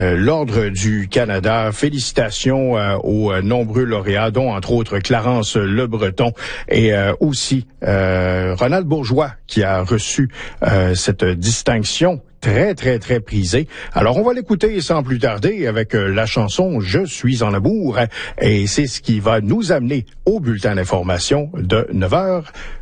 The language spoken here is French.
l'Ordre du Canada. Félicitations aux nombreux lauréats, dont entre autres Clarence Lebreton et aussi Ronald Bourgeois qui a reçu cette distinction très, très, très prisée. Alors, on va l'écouter sans plus tarder avec la chanson « Je suis en amour » et c'est ce qui va nous amener au bulletin d'information de 9h.